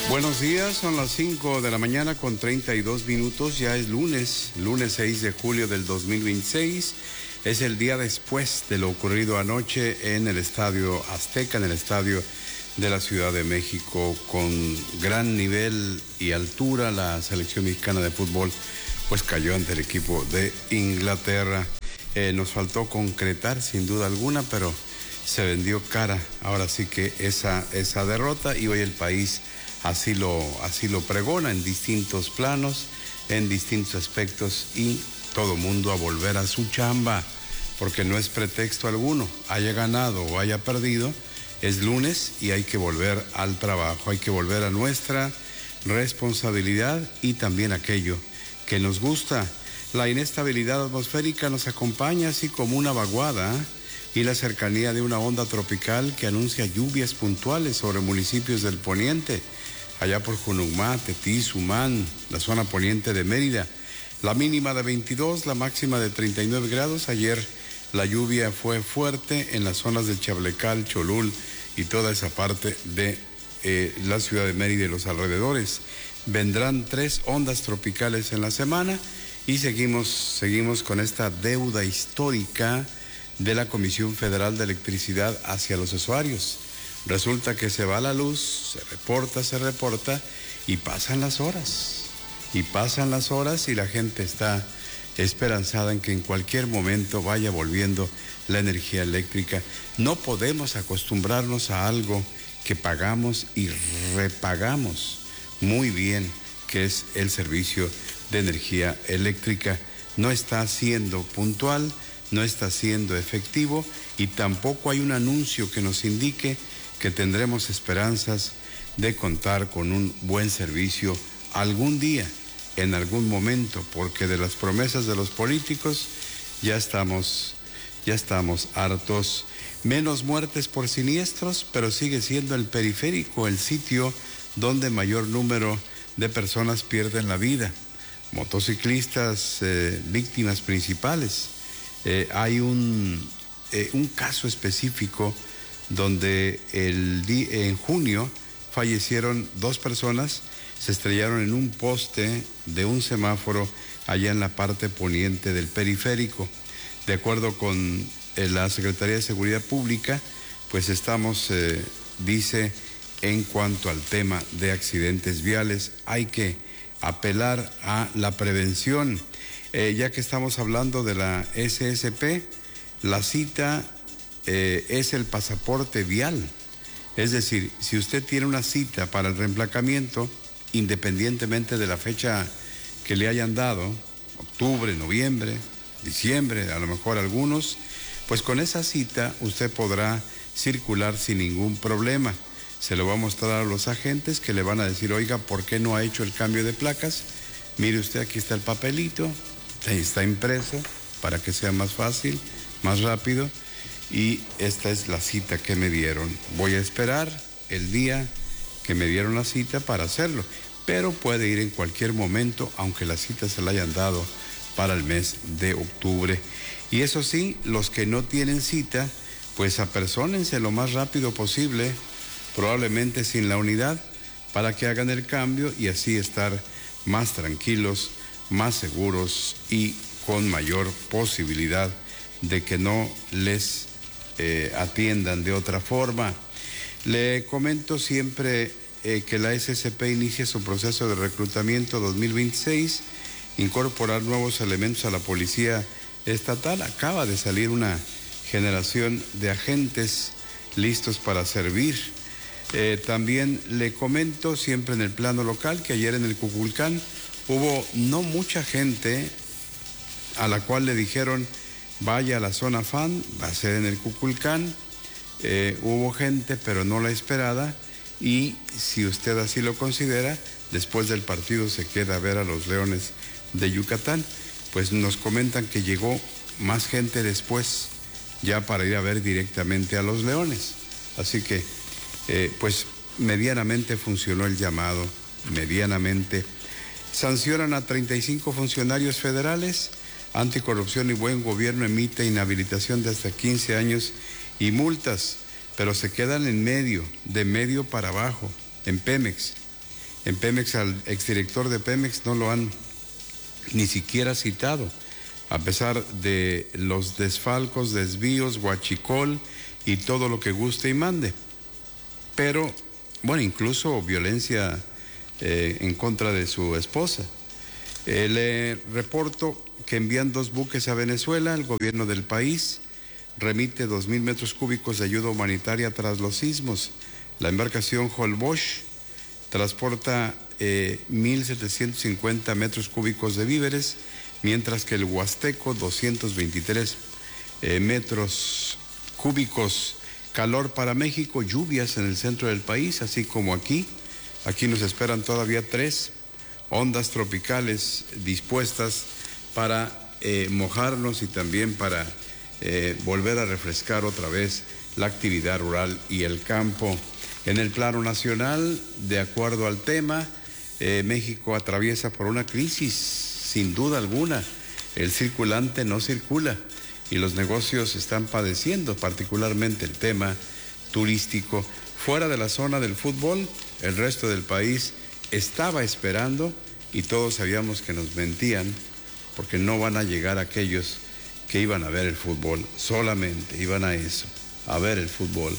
Buenos días, son las 5 de la mañana con 32 minutos, ya es lunes 6 de julio del 2026, es el día después de lo ocurrido anoche en el Estadio Azteca, en el estadio de la Ciudad de México, con gran nivel y altura. La selección mexicana de fútbol pues cayó ante el equipo de Inglaterra. Nos faltó concretar sin duda alguna, pero se vendió cara ahora sí que esa derrota, y hoy el país así lo pregona en distintos planos, en distintos aspectos, y todo mundo a volver a su chamba, porque no es pretexto alguno, haya ganado o haya perdido, es lunes y hay que volver al trabajo, hay que volver a nuestra responsabilidad y también aquello que nos gusta. La inestabilidad atmosférica nos acompaña así como una vaguada, y la cercanía de una onda tropical que anuncia lluvias puntuales sobre municipios del poniente, allá por Junucmá, Tetí, Sumán, la zona poniente de Mérida. La mínima de 22, la máxima de 39 grados. Ayer la lluvia fue fuerte en las zonas de Chablecal, Cholul y toda esa parte de la ciudad de Mérida y los alrededores. Vendrán 3 ondas tropicales en la semana y seguimos con esta deuda histórica de la Comisión Federal de Electricidad hacia los usuarios. Resulta que se va la luz, se reporta y pasan las horas. Y la gente está esperanzada en que en cualquier momento vaya volviendo la energía eléctrica. No podemos acostumbrarnos a algo que pagamos y repagamos muy bien, que es el servicio de energía eléctrica. No está siendo puntual, no está siendo efectivo, y tampoco hay un anuncio que nos indique que tendremos esperanzas de contar con un buen servicio algún día, en algún momento, porque de las promesas de los políticos ya estamos hartos. Menos muertes por siniestros, pero sigue siendo el periférico el sitio donde mayor número de personas pierden la vida. Motociclistas, víctimas principales. Hay un caso específico donde en junio fallecieron 2 personas, se estrellaron en un poste de un semáforo allá en la parte poniente del periférico. De acuerdo con la Secretaría de Seguridad Pública, pues estamos, dice, en cuanto al tema de accidentes viales, hay que apelar a la prevención. Ya que estamos hablando de la SSP, la cita es el pasaporte vial. Es decir, si usted tiene una cita para el reemplacamiento, independientemente de la fecha que le hayan dado, octubre, noviembre, diciembre, a lo mejor algunos, pues con esa cita usted podrá circular sin ningún problema. Se lo va a mostrar a los agentes, que le van a decir: oiga, ¿por qué no ha hecho el cambio de placas? Mire usted, aquí está el papelito, está impreso para que sea más fácil, más rápido, y esta es la cita que me dieron. Voy a esperar el día que me dieron la cita para hacerlo, pero puede ir en cualquier momento, aunque la cita se la hayan dado para el mes de octubre. Y eso sí, los que no tienen cita, pues apersónense lo más rápido posible, probablemente sin la unidad, para que hagan el cambio y así estar más tranquilos, más seguros y con mayor posibilidad de que no les atiendan de otra forma. Le comento siempre que la SSP inicia su proceso de reclutamiento 2026, incorporar nuevos elementos a la policía estatal. Acaba de salir una generación de agentes listos para servir. También le comento siempre en el plano local que ayer en el Cuculcán hubo no mucha gente a la cual le dijeron: vaya a la zona fan, va a ser en el Cuculcán. Hubo gente, pero no la esperada, y si usted así lo considera, después del partido se queda a ver a los Leones de Yucatán. Pues nos comentan que llegó más gente después, ya para ir a ver directamente a los Leones. Así que, pues medianamente funcionó el llamado, medianamente. Sancionan a 35 funcionarios federales. Anticorrupción y Buen Gobierno emite inhabilitación de hasta 15 años y multas, pero se quedan en medio, de medio para abajo, en Pemex. En Pemex, al exdirector de Pemex no lo han ni siquiera citado, a pesar de los desfalcos, desvíos, huachicol y todo lo que guste y mande. Pero, bueno, incluso violencia en contra de su esposa. Le reporto que envían 2 buques a Venezuela. El gobierno del país remite 2,000 metros cúbicos de ayuda humanitaria tras los sismos. La embarcación Holbox transporta 1,750 metros cúbicos de víveres, mientras que el Huasteco 223 metros cúbicos. Calor para México, lluvias en el centro del país, así como aquí. Aquí nos esperan todavía 3 ondas tropicales dispuestas para mojarnos y también para volver a refrescar otra vez la actividad rural y el campo. En el plano nacional, de acuerdo al tema, México atraviesa por una crisis, sin duda alguna. El circulante no circula y los negocios están padeciendo, particularmente el tema turístico. Fuera de la zona del fútbol, el resto del país estaba esperando y todos sabíamos que nos mentían, porque no van a llegar aquellos que iban a ver el fútbol, solamente iban a eso, a ver el fútbol.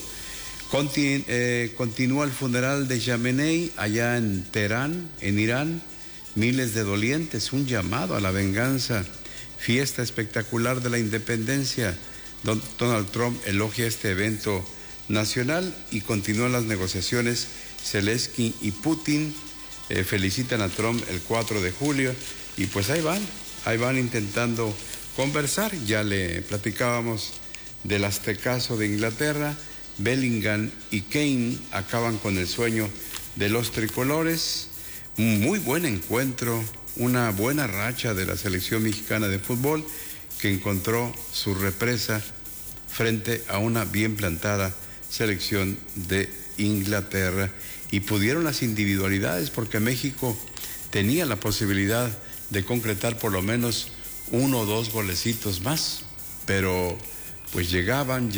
Continúa el funeral de Jamenei allá en Teherán, en Irán. Miles de dolientes, un llamado a la venganza. Fiesta espectacular de la independencia. Donald Trump elogia este evento nacional y continúan las negociaciones. Zelensky y Putin felicitan a Trump el 4 de julio y pues ahí van intentando conversar. Ya le platicábamos del aztecaso de Inglaterra. Bellingham y Kane acaban con el sueño de los tricolores. Un muy buen encuentro, una buena racha de la selección mexicana de fútbol que encontró su represa frente a una bien plantada selección de Inglaterra. Y pudieron las individualidades, porque México tenía la posibilidad de concretar por lo menos 1 o 2 golecitos más, pero pues llegaban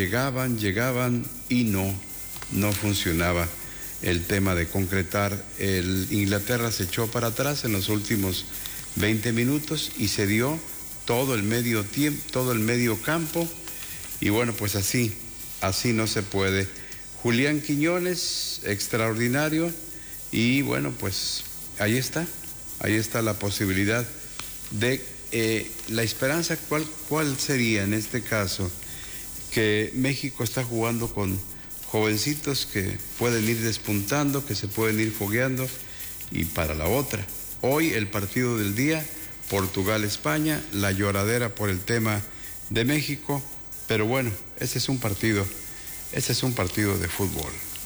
y no funcionaba el tema de concretar. El Inglaterra se echó para atrás en los últimos 20 minutos y se dio todo el medio tiempo, todo el medio campo, y bueno, pues así no se puede. Julián Quiñones, extraordinario, y bueno, pues ahí está la posibilidad de la esperanza. ¿Cuál sería en este caso? Que México está jugando con jovencitos que pueden ir despuntando, que se pueden ir fogueando, y para la otra. Hoy el partido del día, Portugal-España, la lloradera por el tema de México, pero bueno, ese es un partido de fútbol.